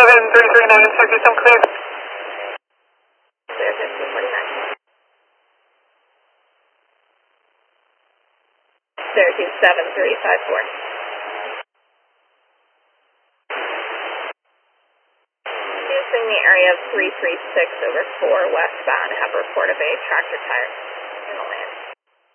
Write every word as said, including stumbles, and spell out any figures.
seven three three nine, check yourself clear. Clear fifteen forty-nine. Clear two seven three five four. Using the area of three three six over four westbound, have a report of a tractor tire.